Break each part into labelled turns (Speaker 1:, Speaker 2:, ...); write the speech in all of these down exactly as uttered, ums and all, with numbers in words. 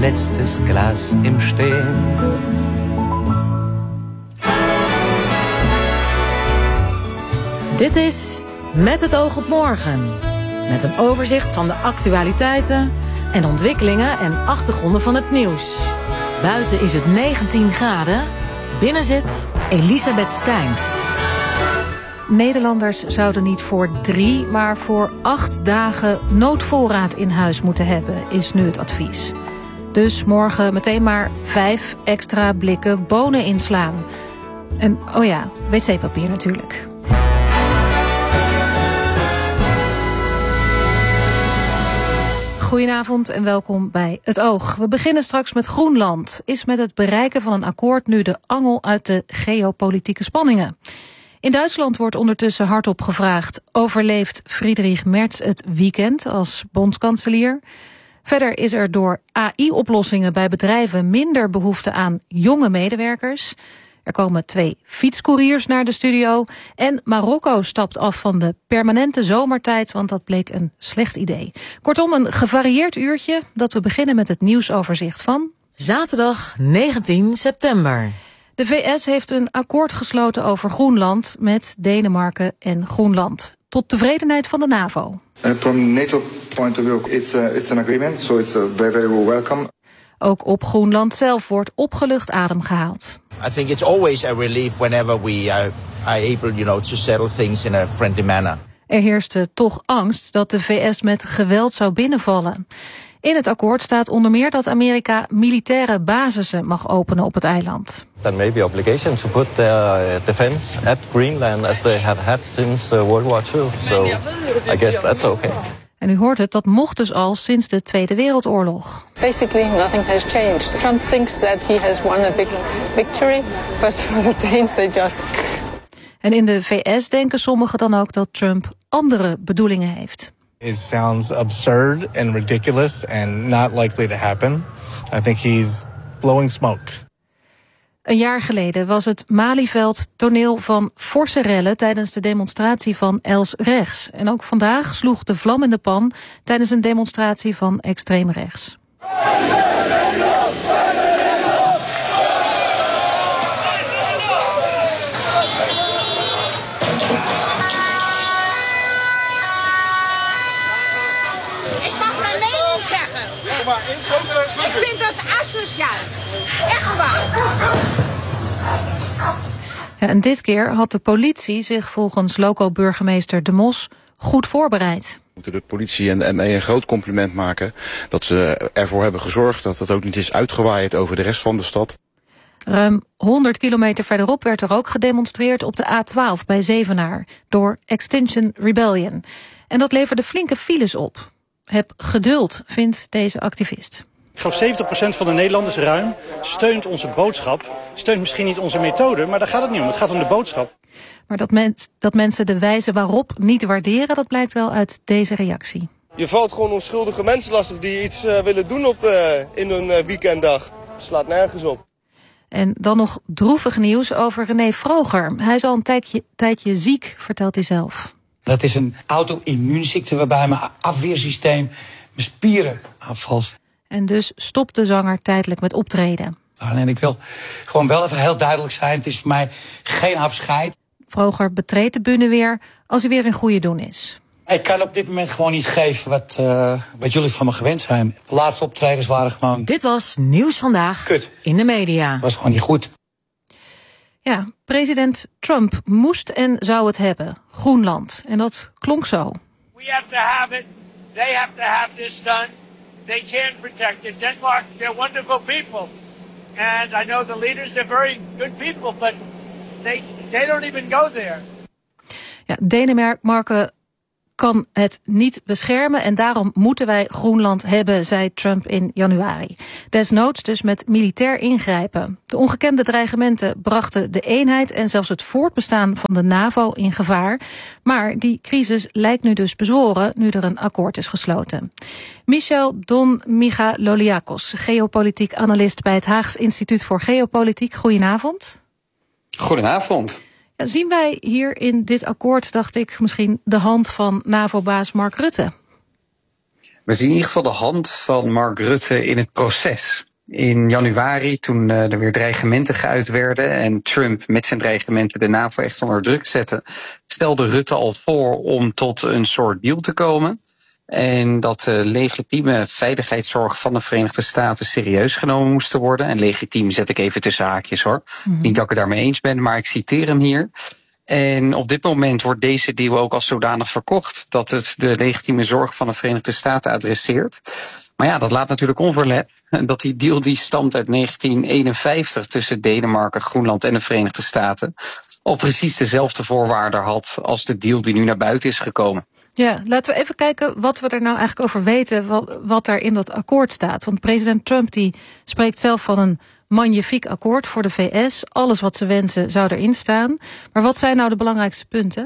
Speaker 1: letztes Glas im Stehen.
Speaker 2: Dit is Met het oog op morgen. Met een overzicht van de actualiteiten en ontwikkelingen en achtergronden van het nieuws. Buiten is het negentien graden. Binnen zit Elisabeth Steins.
Speaker 3: Nederlanders zouden niet voor drie, maar voor acht dagen noodvoorraad in huis moeten hebben, is nu het advies. Dus morgen meteen maar vijf extra blikken bonen inslaan. En, oh ja, wc-papier natuurlijk. Goedenavond en welkom bij Het Oog. We beginnen straks met Groenland. Is met het bereiken van een akkoord nu de angel uit de geopolitieke spanningen? In Duitsland wordt ondertussen hardop gevraagd: overleeft Friedrich Merz het weekend als bondskanselier? Verder is er door A I-oplossingen bij bedrijven minder behoefte aan jonge medewerkers. Er komen twee fietscouriers naar de studio. En Marokko stapt af van de permanente zomertijd, want dat bleek een slecht idee. Kortom, een gevarieerd uurtje dat we beginnen met het nieuwsoverzicht van
Speaker 2: zaterdag negentien september.
Speaker 3: De V S heeft een akkoord gesloten over Groenland met Denemarken en Groenland. Tot tevredenheid van de NAVO.
Speaker 4: Uh, from NATO point of view, it's, uh, it's an agreement, so it's uh, very, very welcome.
Speaker 3: Ook op Groenland zelf wordt opgelucht adem gehaald.
Speaker 5: I think it's always a relief whenever we uh, are able, you know, to settle things in a friendly manner.
Speaker 3: Er heerste toch angst dat de V S met geweld zou binnenvallen. In het akkoord staat onder meer dat Amerika militaire basissen mag openen op het eiland.
Speaker 6: There may be obligation to put their defense at Greenland as they have had since World War Two. So I guess that's okay.
Speaker 3: En u hoort het, dat mocht dus al sinds de Tweede Wereldoorlog.
Speaker 7: Basically nothing has changed. Trump thinks that he has won a big victory, but for the Danes they just...
Speaker 3: En in de V S denken sommigen dan ook dat Trump andere bedoelingen heeft.
Speaker 8: It sounds absurd and ridiculous and not likely to happen. I think he's blowing smoke.
Speaker 3: Een jaar geleden was het Malieveld toneel van forse rellen tijdens de demonstratie van Els Rechts. En ook vandaag sloeg de vlam in de pan tijdens een demonstratie van extreem rechts.
Speaker 9: Ik vind dat asociaal. Echt waar.
Speaker 3: Ja, en dit keer had de politie zich volgens loco-burgemeester De Mos goed voorbereid.
Speaker 10: We moeten de politie en de M E een groot compliment maken dat ze ervoor hebben gezorgd dat het ook niet is uitgewaaid over de rest van de stad.
Speaker 3: Ruim honderd kilometer verderop werd er ook gedemonstreerd op de A twaalf bij Zevenaar door Extinction Rebellion. En dat leverde flinke files op. Heb geduld, vindt deze activist.
Speaker 11: Ik geloof zeventig procent van de Nederlanders ruim steunt onze boodschap. Steunt misschien niet onze methode, maar daar gaat het niet om. Het gaat om de boodschap.
Speaker 3: Maar dat, mens, dat mensen de wijze waarop niet waarderen, dat blijkt wel uit deze reactie.
Speaker 12: Je valt gewoon onschuldige mensen lastig die iets uh, willen doen op de, in hun uh, weekenddag. Slaat nergens op.
Speaker 3: En dan nog droevig nieuws over René Vroger. Hij is al een tijdje, tijdje ziek, vertelt hij zelf.
Speaker 13: Dat is een auto-immuunziekte waarbij mijn afweersysteem mijn spieren afvalt.
Speaker 3: En dus stopt de zanger tijdelijk met optreden.
Speaker 13: En ik wil gewoon wel even heel duidelijk zijn, het is voor mij geen afscheid.
Speaker 3: Vroger betreedt de bühne weer als hij weer in goede doen is.
Speaker 13: Ik kan op dit moment gewoon niet geven wat, uh, wat jullie van me gewend zijn. De laatste optredens waren gewoon...
Speaker 2: Dit was Nieuws Vandaag
Speaker 13: Kut.
Speaker 2: in de media.
Speaker 13: Was gewoon niet goed.
Speaker 3: Ja, president Trump moest en zou het hebben. Groenland. En dat klonk zo.
Speaker 14: We have to have it. They have to have this done. They can protect it. Denmark, they're wonderful people. And I know the leaders are very good people, but they, they don't even go there.
Speaker 3: Ja, Denemarken kan het niet beschermen en daarom moeten wij Groenland hebben, zei Trump in januari. Desnoods dus met militair ingrijpen. De ongekende dreigementen brachten de eenheid en zelfs het voortbestaan van de NAVO in gevaar. Maar die crisis lijkt nu dus bezworen, nu er een akkoord is gesloten. Michel Don Michaloliakos, geopolitiek analist bij het Haags Instituut voor Geopolitiek. Goedenavond.
Speaker 15: Goedenavond.
Speaker 3: Ja, zien wij hier in dit akkoord, dacht ik, misschien de hand van NAVO-baas Mark Rutte?
Speaker 15: We zien in ieder geval de hand van Mark Rutte in het proces. In januari, toen uh, er weer dreigementen geuit werden en Trump met zijn dreigementen de NAVO echt onder druk zette, stelde Rutte al voor om tot een soort deal te komen. En dat de legitieme veiligheidszorg van de Verenigde Staten serieus genomen moesten worden. En legitiem zet ik even tussen haakjes hoor. Mm-hmm. Niet dat ik het daarmee eens ben, maar ik citeer hem hier. En op dit moment wordt deze deal ook als zodanig verkocht dat het de legitieme zorg van de Verenigde Staten adresseert. Maar ja, dat laat natuurlijk onverlet dat die deal die stamt uit negentien eenenvijftig tussen Denemarken, Groenland en de Verenigde Staten al precies dezelfde voorwaarden had als de deal die nu naar buiten is gekomen.
Speaker 3: Ja, laten we even kijken wat we er nou eigenlijk over weten, wat, wat daar in dat akkoord staat. Want president Trump die spreekt zelf van een magnifiek akkoord voor de V S. Alles wat ze wensen zou erin staan. Maar wat zijn nou de belangrijkste punten?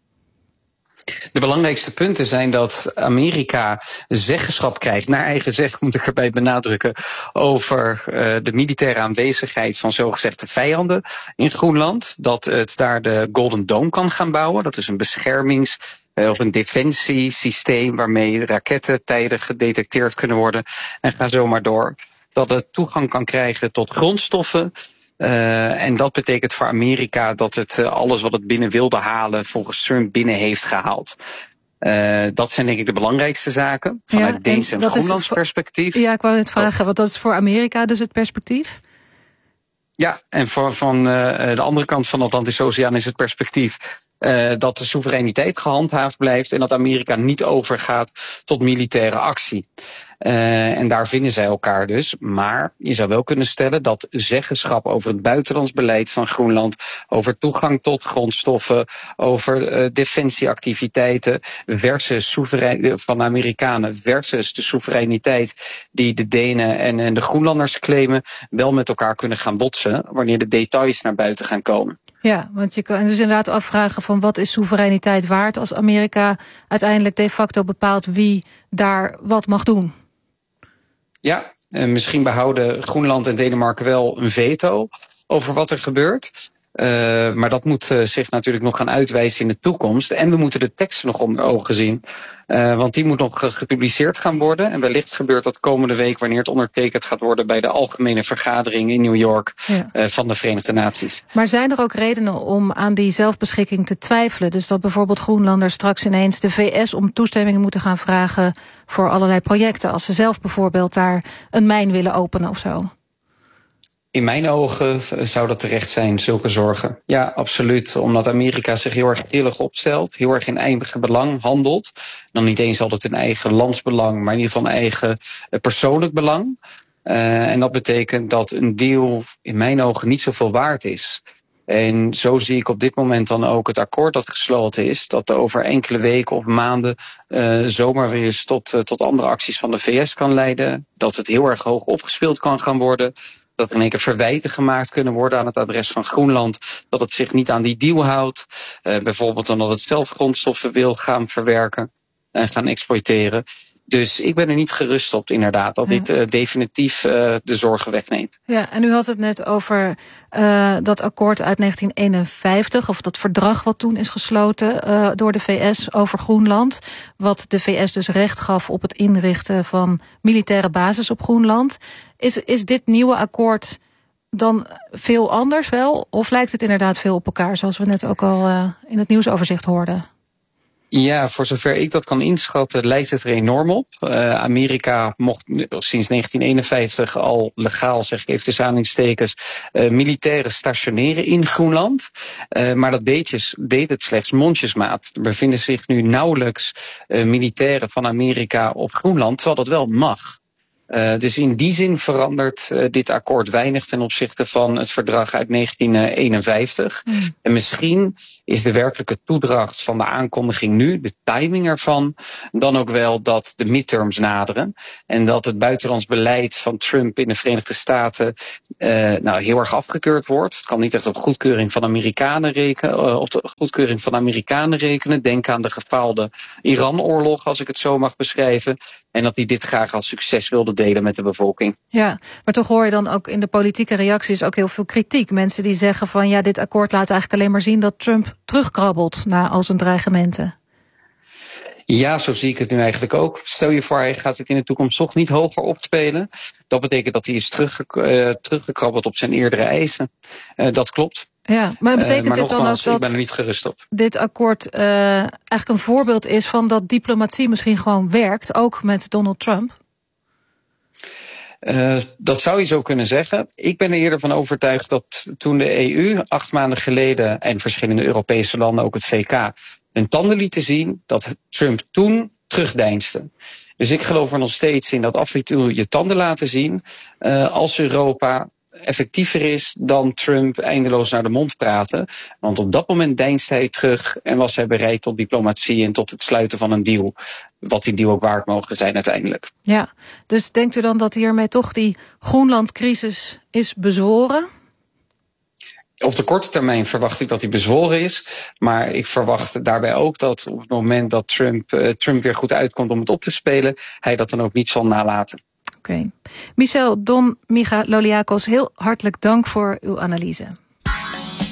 Speaker 15: De belangrijkste punten zijn dat Amerika zeggenschap krijgt, naar eigen zeggen moet ik erbij benadrukken, over uh, de militaire aanwezigheid van zogezegde vijanden in Groenland. Dat het daar de Golden Dome kan gaan bouwen. Dat is een beschermings- uh, of een defensiesysteem waarmee raketten tijdig gedetecteerd kunnen worden. En ga zo maar door. Dat het toegang kan krijgen tot grondstoffen. Uh, en dat betekent voor Amerika dat het uh, alles wat het binnen wilde halen volgens Trump binnen heeft gehaald. Uh, dat zijn denk ik de belangrijkste zaken vanuit ja, Deens en, en Groenlands voor, perspectief.
Speaker 3: Ja, ik wou net vragen, want dat is voor Amerika dus het perspectief?
Speaker 15: Ja, en voor, van uh, de andere kant van de Atlantische Oceaan is het perspectief Uh, dat de soevereiniteit gehandhaafd blijft en dat Amerika niet overgaat tot militaire actie. Uh, en daar vinden zij elkaar dus. Maar je zou wel kunnen stellen dat zeggenschap over het buitenlands beleid van Groenland, over toegang tot grondstoffen, over uh, defensieactiviteiten versus soeverein van de Amerikanen versus de soevereiniteit die de Denen en, en de Groenlanders claimen, wel met elkaar kunnen gaan botsen wanneer de details naar buiten gaan komen.
Speaker 3: Ja, want je kan dus inderdaad afvragen van wat is soevereiniteit waard als Amerika uiteindelijk de facto bepaalt wie daar wat mag doen.
Speaker 15: Ja, en misschien behouden Groenland en Denemarken wel een veto over wat er gebeurt. Uh, maar dat moet uh, zich natuurlijk nog gaan uitwijzen in de toekomst. En we moeten de teksten nog onder ogen zien. Uh, want die moet nog gepubliceerd gaan worden. En wellicht gebeurt dat komende week wanneer het ondertekend gaat worden bij de algemene vergadering in New York ja. uh, van de Verenigde Naties.
Speaker 3: Maar zijn er ook redenen om aan die zelfbeschikking te twijfelen? Dus dat bijvoorbeeld Groenlanders straks ineens de V S om toestemming moeten gaan vragen voor allerlei projecten. Als ze zelf bijvoorbeeld daar een mijn willen openen of zo.
Speaker 15: In mijn ogen zou dat terecht zijn, zulke zorgen. Ja, absoluut. Omdat Amerika zich heel erg eerlijk opstelt, heel erg in eigen belang handelt. Dan niet eens altijd in eigen landsbelang, maar in ieder geval eigen persoonlijk belang. Uh, en dat betekent dat een deal in mijn ogen niet zoveel waard is. En zo zie ik op dit moment dan ook het akkoord dat gesloten is, dat er over enkele weken of maanden uh, zomaar weer eens tot, uh, tot andere acties van de V S kan leiden. Dat het heel erg hoog opgespeeld kan gaan worden. Dat er in één keer verwijten gemaakt kunnen worden aan het adres van Groenland. Dat het zich niet aan die deal houdt. Uh, bijvoorbeeld omdat het zelf grondstoffen wil gaan verwerken en gaan exploiteren. Dus ik ben er niet gerust op inderdaad dat ja. dit uh, definitief uh, de zorgen wegneemt.
Speaker 3: Ja, en u had het net over uh, dat akkoord uit negentien eenenvijftig... of dat verdrag wat toen is gesloten uh, door de V S over Groenland. Wat de V S dus recht gaf op het inrichten van militaire bases op Groenland. Is, is dit nieuwe akkoord dan veel anders wel? Of lijkt het inderdaad veel op elkaar, zoals we net ook al uh, in het nieuwsoverzicht hoorden?
Speaker 15: Ja, voor zover ik dat kan inschatten, lijkt het er enorm op. Uh, Amerika mocht sinds negentien eenenvijftig al legaal, zeg ik even tussen aanhalingstekens, uh, militairen stationeren in Groenland. Uh, maar dat deed, deed het slechts mondjesmaat. Er bevinden zich nu nauwelijks uh, militairen van Amerika op Groenland, terwijl dat wel mag. Uh, dus in die zin verandert uh, dit akkoord weinig ten opzichte van het verdrag uit negentien eenenvijftig. Mm. En misschien is de werkelijke toedracht van de aankondiging nu, de timing ervan, dan ook wel dat de midterms naderen. En dat het buitenlands beleid van Trump in de Verenigde Staten uh, nou, heel erg afgekeurd wordt. Het kan niet echt op goedkeuring van Amerikanen rekenen, uh, op de goedkeuring van Amerikanen rekenen. Denk aan de gefaalde Iran-oorlog, als ik het zo mag beschrijven. En dat hij dit graag als succes wilde delen met de bevolking.
Speaker 3: Ja, maar toch hoor je dan ook in de politieke reacties ook heel veel kritiek. Mensen die zeggen van ja, dit akkoord laat eigenlijk alleen maar zien dat Trump terugkrabbelt na al zijn dreigementen.
Speaker 15: Ja, zo zie ik het nu eigenlijk ook. Stel je voor, hij gaat het in de toekomst toch niet hoger opspelen. Dat betekent dat hij is teruggek- uh, teruggekrabbeld op zijn eerdere eisen. Uh, dat klopt.
Speaker 3: Ja, maar betekent
Speaker 15: uh, maar
Speaker 3: dit dan ook dat
Speaker 15: ik ben er niet gerust op.
Speaker 3: Dit akkoord uh, eigenlijk een voorbeeld is van dat diplomatie misschien gewoon werkt, ook met Donald Trump?
Speaker 15: Uh, dat zou je zo kunnen zeggen. Ik ben er eerder van overtuigd dat toen de E U acht maanden geleden en verschillende Europese landen, ook het V K, hun tanden lieten zien, dat Trump toen terugdeinsde. Dus ik geloof er nog steeds in dat af en toe je tanden laten zien uh, als Europa effectiever is dan Trump eindeloos naar de mond praten. Want op dat moment deinst hij terug en was hij bereid tot diplomatie en tot het sluiten van een deal. Wat die deal ook waard mogen zijn uiteindelijk.
Speaker 3: Ja, dus denkt u dan dat hiermee toch die Groenland-crisis is bezworen?
Speaker 15: Op de korte termijn verwacht ik dat hij bezworen is. Maar ik verwacht daarbij ook dat op het moment dat Trump, uh, Trump weer goed uitkomt om het op te spelen, hij dat dan ook niet zal nalaten.
Speaker 3: Oké. Okay. Michel Don Michaloliakos, heel hartelijk dank voor uw analyse.